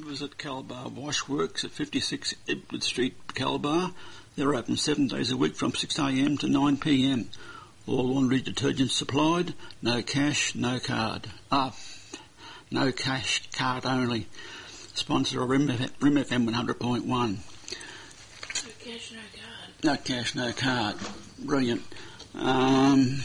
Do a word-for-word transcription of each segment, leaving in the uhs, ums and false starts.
Visit Calabar Washworks at fifty-six Edward Street, Calabar. They're open seven days a week from six a m to nine p m. All laundry detergents supplied. No cash, no card. Ah, no cash, card only. Sponsor of Rim F M one hundred point one. No cash, no card. No cash, no card. Brilliant. Um...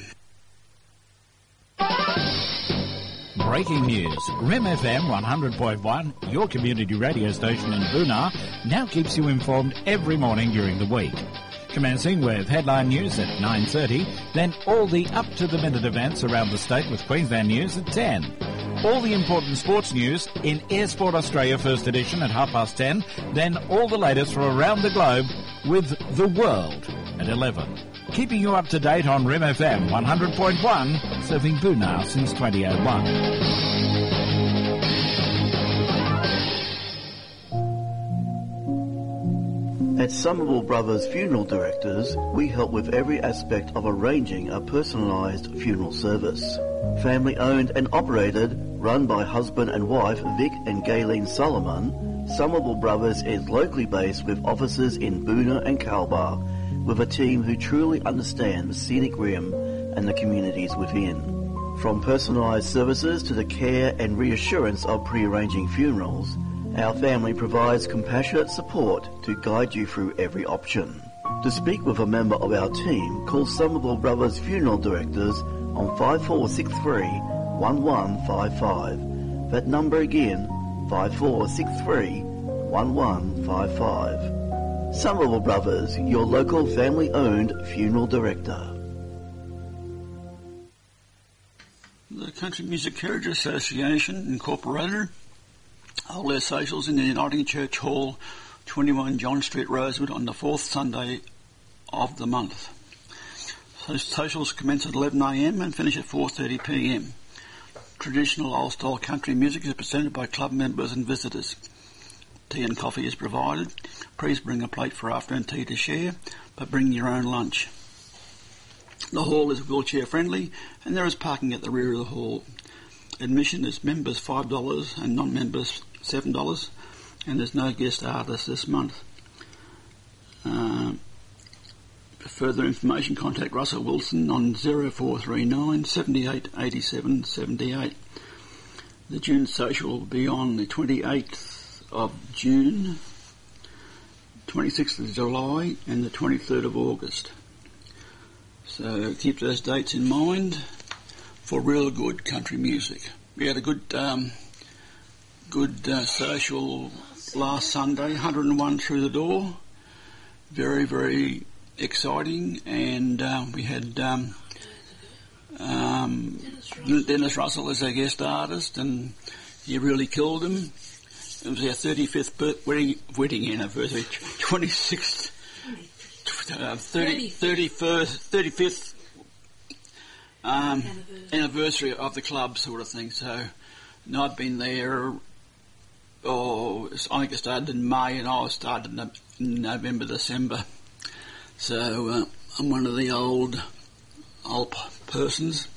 Breaking news. Rim F M one hundred point one, your community radio station in Boonah, now keeps you informed every morning during the week. Commencing with headline news at nine thirty, then all the up-to-the-minute events around the state with Queensland News at ten. All the important sports news in Air Sport Australia First Edition at half past ten, then all the latest from around the globe with The World at eleven. Keeping you up to date on Rim F M one hundred point one, serving Boonah since twenty oh one. At Somerville Brothers Funeral Directors, we help with every aspect of arranging a personalised funeral service. Family owned and operated, run by husband and wife Vic and Gayleen Solomon, Somerville Brothers is locally based with offices in Boonah and Calabar, with a team who truly understand the scenic rim and the communities within. From personalised services to the care and reassurance of pre-arranging funerals, our family provides compassionate support to guide you through every option. To speak with a member of our team, call Somerville Brothers Funeral Directors on five four six three, one one five five. That number again, five four six three, one one five five. Somerville Brothers, your local family-owned funeral director. The Country Music Heritage Association Incorporated hold their socials in the Uniting Church Hall, twenty-one John Street, Rosewood, on the fourth Sunday of the month. So socials commence at eleven a m and finish at four thirty p m. Traditional old-style country music is presented by club members and visitors. Tea and coffee is provided. Please bring a plate for afternoon tea to share, but bring your own lunch. The hall is wheelchair friendly and there is parking at the rear of the hall. Admission is members five dollars and non-members seven dollars, and there's no guest artist this month. Uh, for further information, contact Russell Wilson on zero four three nine, seven eight eight seven seven eight. The June social will be on the twenty-eighth of June, twenty-sixth of July and the twenty-third of August. So keep those dates in mind for real good country music. We had a good um, good uh, social last Sunday, one hundred and one through the door. Very, very exciting, and uh, we had um, um, Dennis Russell as our guest artist, and he really killed him. It was our thirty-fifth birth, wedding, wedding anniversary, twenty-sixth, uh, thirty, thirty-first, thirty-fifth um, anniversary of the club, sort of thing. So, and I've been there. Oh, I think it started in May, and I started in November, December. So uh, I'm one of the old, old persons.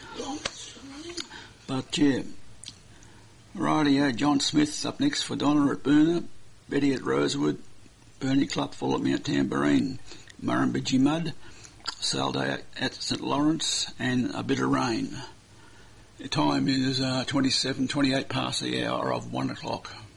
But yeah. Rightio, John Smith's up next for Donna at Boonah, Betty at Rosewood, Bernie Clutful at Mount Tambourine, Murrumbidgee Mud, Sale Day at St Lawrence, and a bit of rain. The time is uh, twenty-seven, twenty-eight past the hour of one o'clock.